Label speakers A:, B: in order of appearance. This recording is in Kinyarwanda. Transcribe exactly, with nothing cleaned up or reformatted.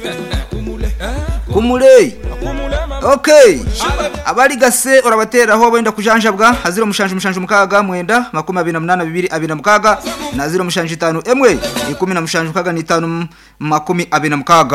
A: kumule okay abari gase urabatera aho wenda kujanjabwa haziro mushanje mushanje mukaga mwenda makumi abiri na munani bibiri abiri na mukaga na ziro mushanje itanu emwe ikumi na mushanje mukaga ni itanu makumi abiri na mukaga